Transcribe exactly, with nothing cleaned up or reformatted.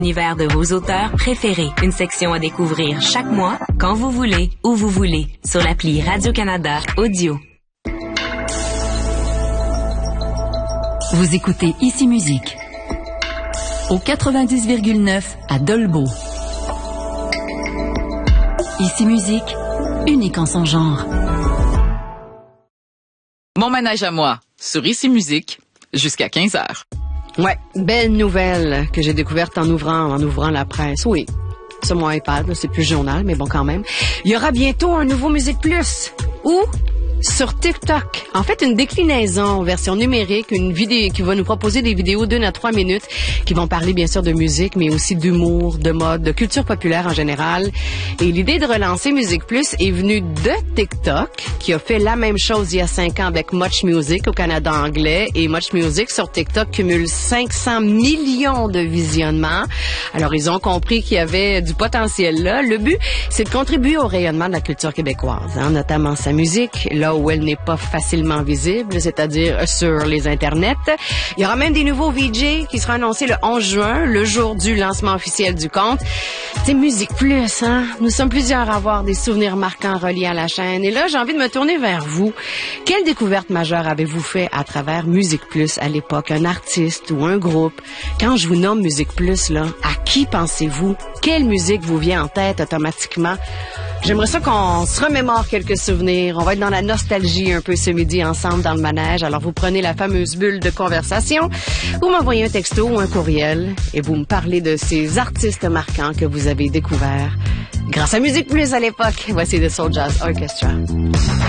L'univers de vos auteurs préférés. Une section à découvrir chaque mois, quand vous voulez, où vous voulez, sur l'appli Radio-Canada Audio. Vous écoutez Ici Musique au quatre-vingt-dix virgule neuf à Dolbeau. Ici Musique, unique en son genre. Mon manège à moi, sur Ici Musique, jusqu'à quinze heures. Ouais, belle nouvelle que j'ai découverte en ouvrant, en ouvrant la presse. Oui, sur mon iPad, là, c'est plus journal, mais bon quand même. Il y aura bientôt un nouveau Musique Plus. Où? Sur TikTok. En fait, une déclinaison, version numérique, une vidéo qui va nous proposer des vidéos d'une à trois minutes qui vont parler bien sûr de musique, mais aussi d'humour, de mode, de culture populaire en général. Et l'idée de relancer Musique Plus est venue de TikTok, qui a fait la même chose il y a cinq ans avec Much Music au Canada anglais. Et Much Music sur TikTok cumule cinq cents millions de visionnements. Alors, ils ont compris qu'il y avait du potentiel là. Le but, c'est de contribuer au rayonnement de la culture québécoise, hein, notamment sa musique, là où elle n'est pas facilement visible, c'est-à-dire sur les internets. Il y aura même des nouveaux V J qui seront annoncés le onze juin, le jour du lancement officiel du compte. C'est Musique Plus, hein? Nous sommes plusieurs à avoir des souvenirs marquants reliés à la chaîne. Et là, j'ai envie de me tourner vers vous. Quelle découverte majeure avez-vous fait à travers Musique Plus à l'époque? Un artiste ou un groupe? Quand je vous nomme Musique Plus, là, à qui pensez-vous? Quelle musique vous vient en tête automatiquement? J'aimerais ça qu'on se remémore quelques souvenirs. On va être dans la nostalgie un peu ce midi ensemble dans le manège. Alors, vous prenez la fameuse bulle de conversation, vous m'envoyez un texto ou un courriel et vous me parlez de ces artistes marquants que vous avez découverts grâce à Musique Plus à l'époque. Voici The Soul Jazz Orchestra.